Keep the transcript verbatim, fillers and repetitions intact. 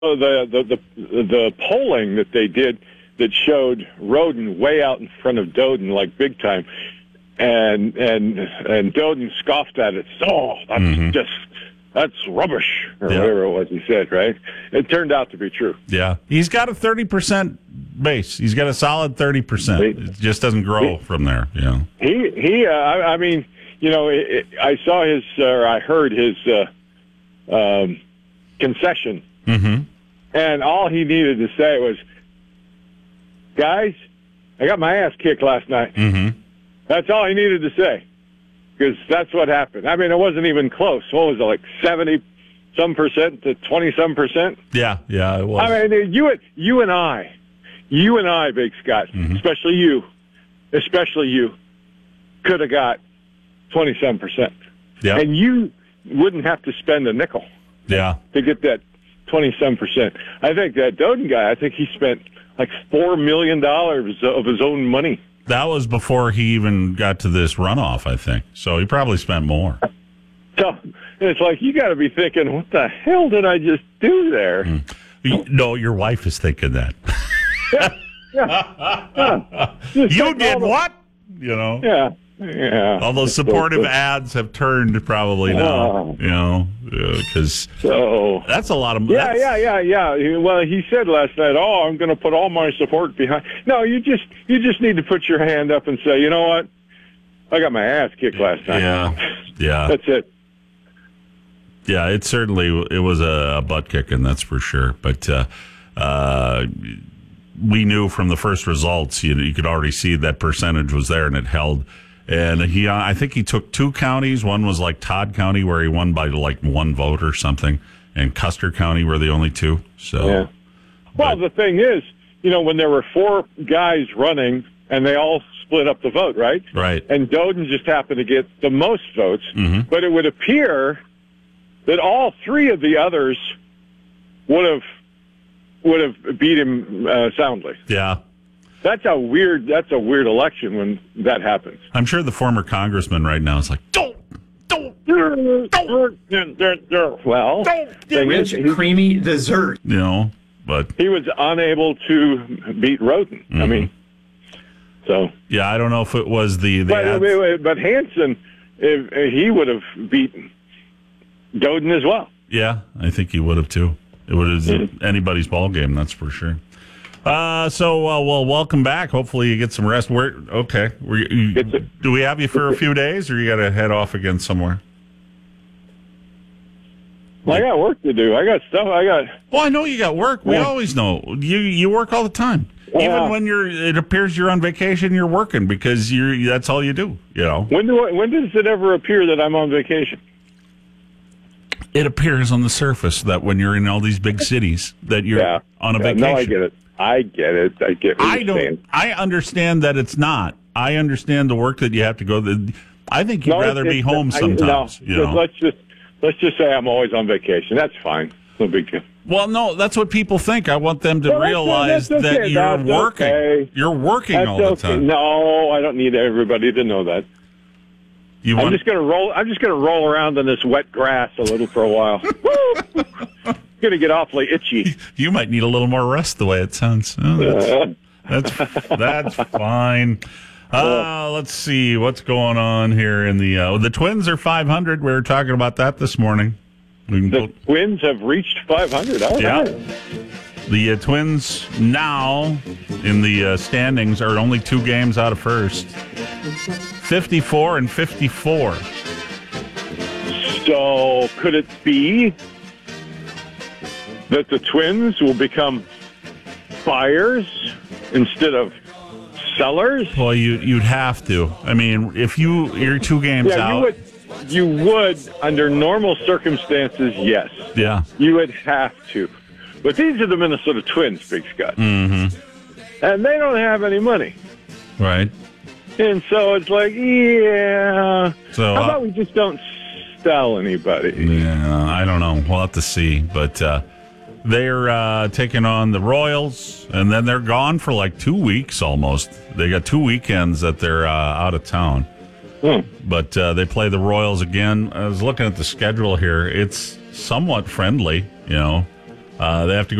the, the the the polling that they did that showed Roden way out in front of Doden, like big time, and and and Doden scoffed at it. Oh, that's mm-hmm. just that's rubbish, or yeah. whatever it was he said. Right? It turned out to be true. Yeah, he's got a thirty percent base. He's got a solid thirty percent. It just doesn't grow he, from there. You know, he he. Uh, I, I mean, you know, it, it, I saw his, uh, or I heard his uh, um, concession. Mm-hmm. And all he needed to say was, guys, I got my ass kicked last night. Mm-hmm. That's all he needed to say, because that's what happened. I mean, it wasn't even close. What was it, like seventy-some percent to twenty-some percent? Yeah, yeah, it was. I mean, you, you and I, you and I, Big Scott, mm-hmm. especially you, especially you, could have got twenty-some percent. Yeah. And you wouldn't have to spend a nickel. Yeah. To get that twenty-some percent. I think that Doden guy, I think he spent like four million dollars of his own money. That was before he even got to this runoff, I think. So he probably spent more. So it's like, you got to be thinking, what the hell did I just do there? Mm. No, your wife is thinking that. Yeah. yeah. yeah. You did the, what? You know? Yeah. Yeah. All those supportive ads have turned probably now, oh. you know, because so that's a lot of money. Yeah, yeah, yeah, yeah. Well, he said last night, "Oh, I'm going to put all my support behind." No, you just you just need to put your hand up and say, "You know what? I got my ass kicked last night." Yeah, yeah. That's it. Yeah, it certainly it was a butt kicking, that's for sure. But uh, uh, we knew from the first results, you, you could already see that percentage was there, and it held. And he, uh, I think he took two counties. One was like Todd County, where he won by like one vote or something, and Custer County were the only two. So, yeah. Well, the thing is, you know, when there were four guys running, and they all split up the vote, right? Right. And Doden just happened to get the most votes, mm-hmm. but it would appear that all three of the others would have would have beat him uh, soundly. Yeah. That's a weird. That's a weird election when that happens. I'm sure the former congressman right now is like, don't, don't, don't. Well, rich, creamy dessert. You know, but he was unable to beat Roden. Mm-hmm. I mean, so yeah, I don't know if it was the the. But, ads. wait, wait, but Hansen, if, if he would have beaten Doden as well. Yeah, I think he would have too. It would have mm-hmm. anybody's ball game, that's for sure. Uh, so, uh, well, welcome back. Hopefully you get some rest. Where, okay. Were you, you, do we have you for a few days, or you got to head off again somewhere? Well, I got work to do. I got stuff. I got. Well, I know you got work. We yeah. always know. You you work all the time. Yeah. Even when you're, it appears you're on vacation, you're working because you're. That's all you do. You know. When do I, when does it ever appear that I'm on vacation? It appears on the surface that when you're in all these big cities that you're yeah. on a yeah, vacation. No, I get it. I get it. I get what I don't. saying. I understand that it's not. I understand the work that you have to go. The, I think you'd no, rather be home I, sometimes. No, you know? let's just let's just say I'm always on vacation. That's fine. No big deal. Well, no, that's what people think. I want them to well, realize that's, that's okay. that you're that's working. Okay. You're working that's all the okay. time. No, I don't need everybody to know that. You I'm want... just gonna roll. I'm just gonna roll around in this wet grass a little for a while. Gonna get awfully itchy. You might need a little more rest, the way it sounds. Oh, that's, uh, that's that's fine. Uh, let's see what's going on here in the uh, the Twins are five hundred. We were talking about that this morning. We the go... Twins have reached five hundred. All yeah. right. The uh, Twins now in the uh, standings are only two games out of first. fifty-four and fifty-four. So could it be that the Twins will become buyers instead of sellers? Well, you, you'd have to. I mean, if you, you're two games yeah, out. You would, you would, under normal circumstances, yes. Yeah. You would have to. But these are the Minnesota Twins, Big Scott. Mm-hmm. And they don't have any money. Right. And so it's like, yeah. So, how about uh, we just don't sell anybody? Yeah, I don't know. We'll have to see. But uh, they're uh, taking on the Royals, and then they're gone for like two weeks almost. They got two weekends that they're uh, out of town. Hmm. But uh, they play the Royals again. I was looking at the schedule here. It's somewhat friendly, you know. Uh, they have to go